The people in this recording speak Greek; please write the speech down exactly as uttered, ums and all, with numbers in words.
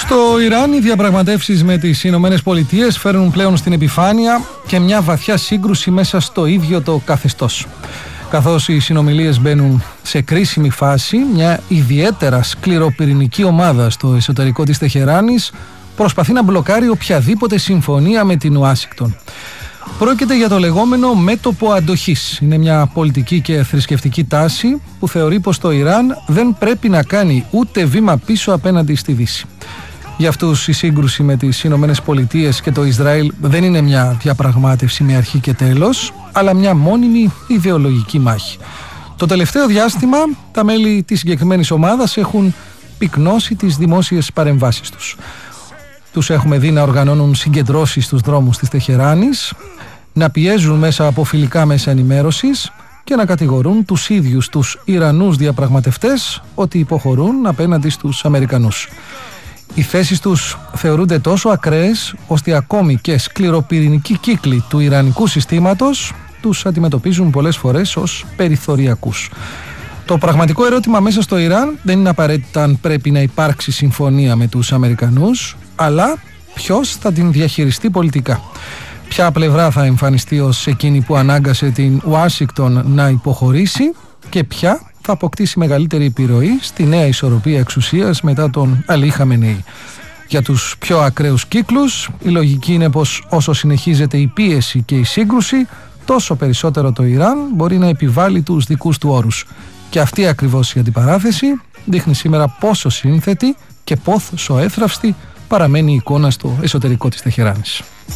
Στο Ιράν οι διαπραγματεύσεις με τις Ηνωμένες Πολιτείες φέρνουν πλέον στην επιφάνεια και μια βαθιά σύγκρουση μέσα στο ίδιο το καθεστώς. Καθώς οι συνομιλίες μπαίνουν σε κρίσιμη φάση, μια ιδιαίτερα σκληροπυρηνική ομάδα στο εσωτερικό της Τεχεράνης προσπαθεί να μπλοκάρει οποιαδήποτε συμφωνία με την Ουάσιγκτον. Πρόκειται για το λεγόμενο μέτωπο αντοχής. Είναι μια πολιτική και θρησκευτική τάση που θεωρεί πως το Ιράν δεν πρέπει να κάνει ούτε βήμα πίσω απέναντι στη Δύση. Για αυτούς η σύγκρουση με τις Ηνωμένες Πολιτείες και το Ισραήλ δεν είναι μια διαπραγμάτευση με αρχή και τέλος, αλλά μια μόνιμη ιδεολογική μάχη. Το τελευταίο διάστημα τα μέλη της συγκεκριμένης ομάδας έχουν πυκνώσει τις δημόσιες παρεμβάσεις τους. Τους έχουμε δει να οργανώνουν συγκεντρώσεις στους δρόμους της Τεχεράνης, να πιέζουν μέσα από φιλικά μέσα ενημέρωσης και να κατηγορούν τους ίδιους τους Ιρανούς διαπραγματευτές ότι υποχωρούν απέναντι στους Αμερικανούς. Οι θέσεις τους θεωρούνται τόσο ακραίες ώστε ακόμη και σκληροπυρηνικοί κύκλοι του Ιρανικού συστήματος τους αντιμετωπίζουν πολλές φορές ως περιθωριακούς. Το πραγματικό ερώτημα μέσα στο Ιράν δεν είναι απαραίτητα αν πρέπει να υπάρξει συμφωνία με τους Αμερικανούς, αλλά ποιος θα την διαχειριστεί πολιτικά. Ποια πλευρά θα εμφανιστεί ως εκείνη που ανάγκασε την Ουάσιγκτον να υποχωρήσει και ποια θα αποκτήσει μεγαλύτερη επιρροή στη νέα ισορροπία εξουσίας μετά τον Αλή Χαμενεή. Για τους πιο ακραίους κύκλους, η λογική είναι πως όσο συνεχίζεται η πίεση και η σύγκρουση, τόσο περισσότερο το Ιράν μπορεί να επιβάλλει τους δικούς του όρους. Και αυτή ακριβώς η αντιπαράθεση δείχνει σήμερα πόσο σύνθετη και πόσο εύθραυστη παραμένει η εικόνα στο εσωτερικό της Τεχεράνης.